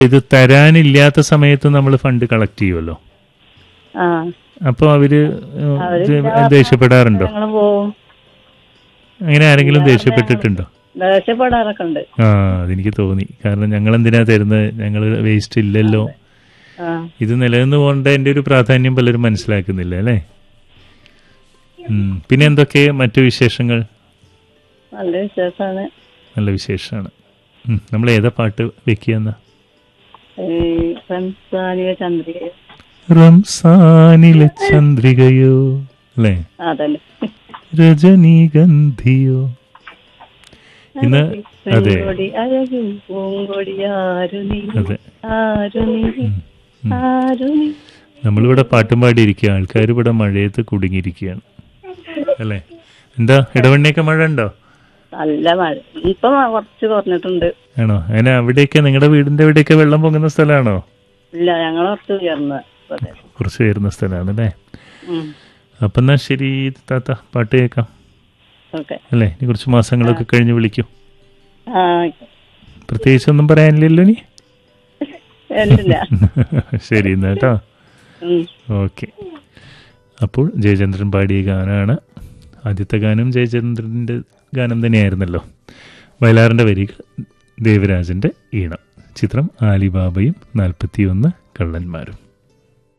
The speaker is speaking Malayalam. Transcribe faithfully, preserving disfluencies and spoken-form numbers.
ഇത് തരാനില്ലാത്ത സമയത്ത് നമ്മൾ ഫണ്ട് കളക്ട് ചെയ്യുമല്ലോ, ആ അപ്പൊ അവര് അവര് ഇത് ഇല്ലാത്ത ദേഷ്യപ്പെടാറുണ്ടോ? ഞങ്ങള് പോവും. അങ്ങനെ ആരെങ്കിലും ദേഷ്യപ്പെട്ടിട്ടുണ്ടോ? ദേഷ്യപ്പെടാറൊക്കെ ഉണ്ട്. ആ അതെനിക്ക് തോന്നി. കാരണം ഞങ്ങൾ എന്തിനാ തരുന്നത്, ഞങ്ങൾ വേസ്റ്റ് ഇല്ലല്ലോ. ആ ഇത് നിലനിന്ന് പോകേണ്ടതിന്റെ ഒരു പ്രാധാന്യം പലരും മനസ്സിലാക്കുന്നില്ല അല്ലേ. ഉം. പിന്നെ എന്തൊക്കെ മറ്റു വിശേഷങ്ങൾ? നല്ല വിശേഷമാണ്. നല്ല വിശേഷമാണ്. നമ്മൾ ഏതാ പാട്ട് വെക്കുക? റംസാനിലെ ചന്ദ്രിക. റംസാനിലെ ചന്ദ്രികയോ അല്ലേ, അതല്ലേ രജനീഗന്ധിയോ. ഇന്ന് അതെ അഴകും പൂങ്കൊടി ആരു നീ അതെ ആരു നീ ആരു നീ. നമ്മളിവിടെ പാട്ടും പാടിയിരിക്കുക, ആൾക്കാർ ഇവിടെ മഴയത്ത് കുടുങ്ങിയിരിക്കുകയാണ് അല്ലേ. എന്താ ഇടവണ്ണയൊക്കെ മഴ ഉണ്ടോ? നല്ല മഴ ഇപ്പൊ കുറച്ച് കുറഞ്ഞിട്ടുണ്ട്. ആണോ? അങ്ങനെ അവിടെയൊക്കെ നിങ്ങളുടെ വീടിന്റെ അവിടെയൊക്കെ വെള്ളം പൊങ്ങുന്ന സ്ഥലമാണോ? ഇല്ല, ഞങ്ങൾ കുറച്ച് ഉയർന്ന കുറച്ച് ഉയർന്ന സ്ഥലമാണ് അല്ലേ. അപ്പൊ എന്നാ ശരി താത്ത, പാട്ട് കേൾക്കാം അല്ലേ. ഇനി കുറച്ച് മാസങ്ങളൊക്കെ കഴിഞ്ഞ് വിളിക്കും. പ്രത്യേകിച്ചൊന്നും പറയാനില്ലല്ലോ ഇനി. ശരി എന്നാ കേട്ടോ. ഓക്കെ. അപ്പോൾ ജയചന്ദ്രൻ പാടിയ ഗാനമാണ്. ആദ്യത്തെ ഗാനം ജയചന്ദ്രൻ്റെ ഗാനം തന്നെയായിരുന്നല്ലോ. വയലാറിൻ്റെ വരികൾ, ദേവരാജൻ്റെ ഈണം. ചിത്രം ആലിബാബയും നാൽപ്പത്തിയൊന്ന് കള്ളന്മാരും.